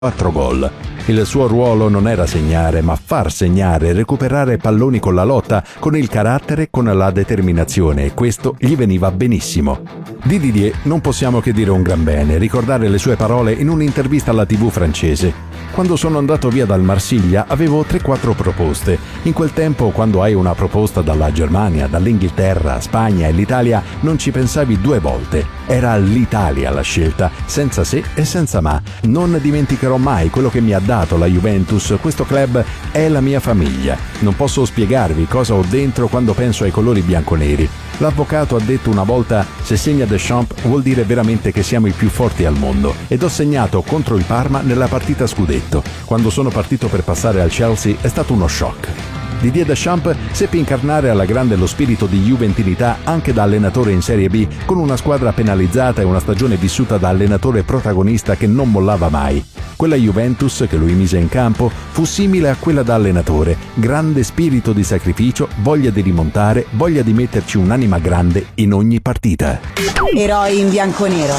4 gol. Il suo ruolo non era segnare, ma far segnare, recuperare palloni con la lotta, con il carattere, con la determinazione, e questo gli veniva benissimo. Di Didier non possiamo che dire un gran bene, ricordare le sue parole in un'intervista alla TV francese. Quando sono andato via dal Marsiglia avevo 3-4 proposte. In quel tempo, quando hai una proposta dalla Germania, dall'Inghilterra, Spagna e l'Italia, non ci pensavi 2 volte. Era l'Italia la scelta, senza se e senza ma. Non dimenticherò mai quello che mi ha dato la Juventus. Questo club è la mia famiglia. Non posso spiegarvi cosa ho dentro quando penso ai colori bianconeri. L'avvocato ha detto una volta: se segna Deschamps vuol dire veramente che siamo i più forti al mondo, ed ho segnato contro il Parma nella partita scudetto. Quando sono partito per passare al Chelsea è stato uno shock. Didier Deschamps seppe incarnare alla grande lo spirito di juventinità anche da allenatore in Serie B, con una squadra penalizzata e una stagione vissuta da allenatore protagonista che non mollava mai. Quella Juventus che lui mise in campo fu simile a quella da allenatore: grande spirito di sacrificio, voglia di rimontare, voglia di metterci un'anima grande in ogni partita. Eroi in bianconero.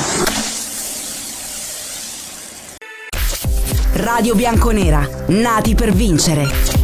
Radio Bianconera, nati per vincere.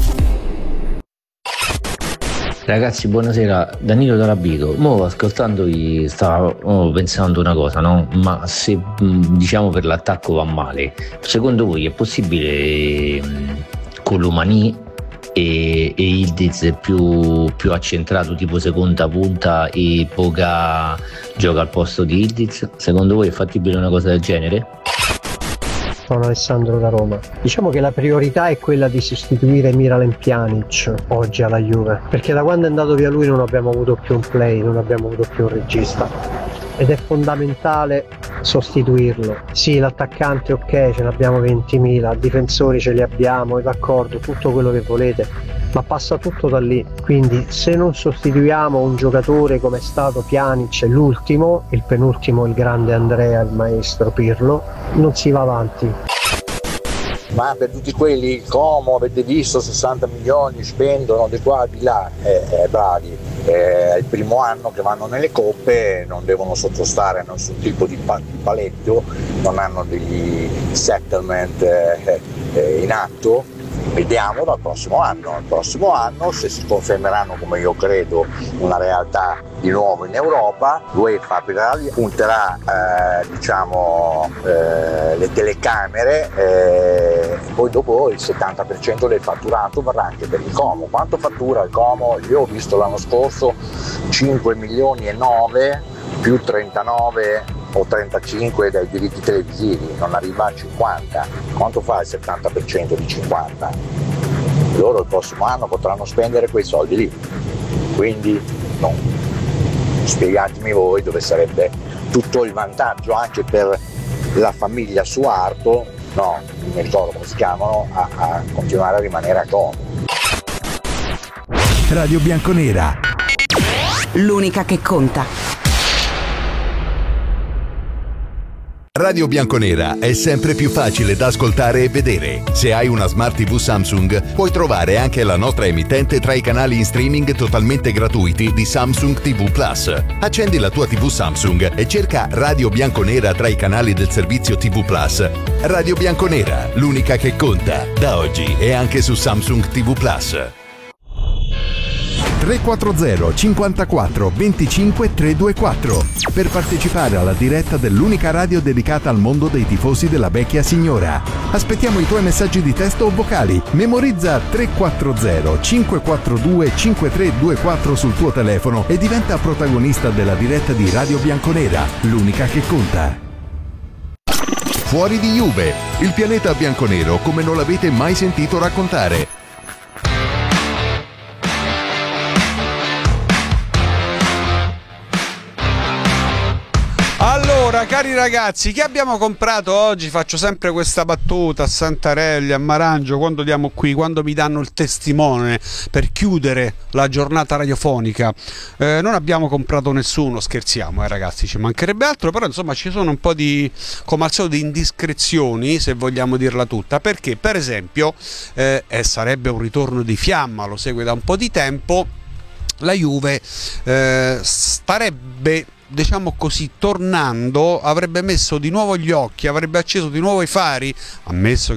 Ragazzi, buonasera, Danilo Tarabito. Mo ascoltandovi stavo pensando una cosa, no? Ma se diciamo per l'attacco va male, secondo voi è possibile Colomani e Ildiz più accentrato, tipo seconda punta, e Boga gioca al posto di Ildiz? Secondo voi è fattibile una cosa del genere? Sono Alessandro da Roma. Diciamo che la priorità è quella di sostituire Miralem Pjanic oggi alla Juve, perché da quando è andato via lui non abbiamo avuto più un play, non abbiamo avuto più un regista, ed è fondamentale sostituirlo. Sì, l'attaccante ok, ce ne abbiamo 20.000, difensori ce li abbiamo, d'accordo, tutto quello che volete, ma passa tutto da lì. Quindi se non sostituiamo un giocatore come è stato Pjanic, l'ultimo, il penultimo il grande Andrea, il maestro Pirlo, non si va avanti. Ma per tutti quelli, Como, avete visto, 60 milioni spendono di qua di là, bravi, è il primo anno che vanno nelle coppe, non devono sottostare a nessun tipo di paletto, non hanno degli settlement in atto. Vediamo dal prossimo anno se si confermeranno, come io credo, una realtà di nuovo in Europa. l'UEFA punterà le telecamere e poi dopo il 70% del fatturato verrà anche per il Como. Quanto fattura il Como? Io ho visto l'anno scorso 5 milioni e 9 più 39 o 35 dai diritti televisivi, non arriva a 50. Quanto fa il 70% di 50? Loro il prossimo anno potranno spendere quei soldi lì, quindi spiegatemi voi dove sarebbe tutto il vantaggio anche per la famiglia Suarto, non mi ricordo come si chiamano, a continuare a rimanere a Como. Radio Bianconera, l'unica che conta. Radio Bianconera è sempre più facile da ascoltare e vedere. Se hai una Smart TV Samsung, puoi trovare anche la nostra emittente tra i canali in streaming totalmente gratuiti di Samsung TV Plus. Accendi la tua TV Samsung e cerca Radio Bianconera tra i canali del servizio TV Plus. Radio Bianconera, l'unica che conta. Da oggi è anche su Samsung TV Plus. 340 54 25 324 per partecipare alla diretta dell'unica radio dedicata al mondo dei tifosi della vecchia signora. Aspettiamo i tuoi messaggi di testo o vocali. Memorizza 340 542 5324 sul tuo telefono e diventa protagonista della diretta di Radio Bianconera, l'unica che conta. Fuori di Juve, il pianeta bianconero come non l'avete mai sentito raccontare. Allora, cari ragazzi, che abbiamo comprato oggi? Faccio sempre questa battuta a Santarelli, a Marangio, quando diamo qui, quando mi danno il testimone per chiudere la giornata radiofonica. Non abbiamo comprato nessuno, scherziamo, ragazzi, ci mancherebbe altro, però insomma ci sono un po' di, come al solito, di indiscrezioni, se vogliamo dirla tutta, perché per esempio, sarebbe un ritorno di fiamma, lo segue da un po' di tempo, la Juve starebbe diciamo così, tornando avrebbe messo di nuovo gli occhi, avrebbe acceso di nuovo i fari, ammesso